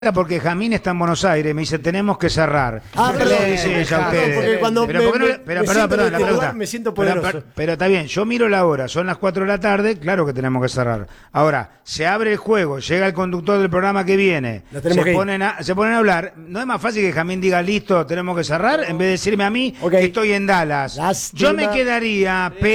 Porque Jamín está en Buenos Aires, me dice, tenemos que cerrar. Ah, ¿Qué le dice ella a ustedes? porque cuando perdón, la pregunta. me siento poderoso. Pero está bien, yo miro la hora, son las 4 de la tarde, claro que tenemos que cerrar. Ahora, se abre el juego, llega el conductor del programa que viene, se ponen a hablar. ¿No es más fácil que Jamín diga, listo, tenemos que cerrar? En vez de decirme a mí que estoy en Dallas. Lástima. Yo me quedaría...